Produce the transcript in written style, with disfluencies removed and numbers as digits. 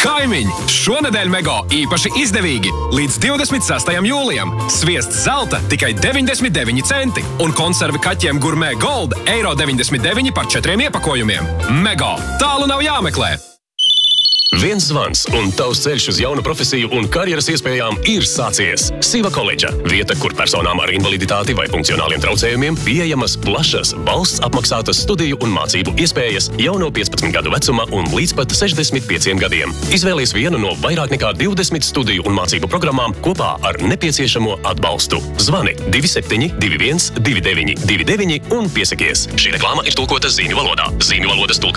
Kaimiņi, šonedēļ Mego īpaši izdevīgi. Līdz 26. jūlijam sviests zelta tikai 99 centi un konservi kaķiem Gourmet Gold €1,99 par 4 iepakojumiem. Mego, tālu nav jāmeklē. Viens zvans un tavs ceļš uz jaunu profesiju un karjeras iespējām ir sācies. Siva koledža – vieta, kur personām ar invaliditāti vai funkcionāliem traucējumiem pieejamas plašas, valsts apmaksātas studiju un mācību iespējas jau no 15 gadu vecuma un līdz pat 65 gadiem. Izvēlies vienu no vairāk nekā 20 studiju un mācību programmām kopā ar nepieciešamo atbalstu. Zvani 27 21 29 29 un piesakies. Šī reklāma ir tulkota zīmju valodā. Zīmju valodas tulka